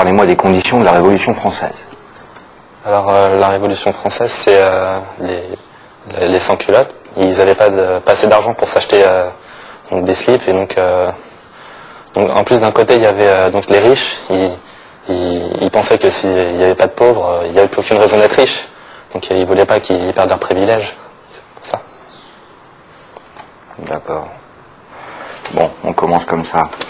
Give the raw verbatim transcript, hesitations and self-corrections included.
parlez-moi des conditions de la Révolution française. Alors euh, la Révolution française, c'est euh, les, les sans-culottes. Ils n'avaient pas, de, pas assez d'argent pour s'acheter euh, donc des slips. Et donc, euh, donc en plus d'un côté, il y avait euh, donc les riches. Ils, ils, ils pensaient que s'il n'y avait pas de pauvres, il n'y avait plus aucune raison d'être riche. Donc ils ne voulaient pas qu'ils perdent leurs privilèges. C'est pour ça. D'accord. Bon, on commence comme ça.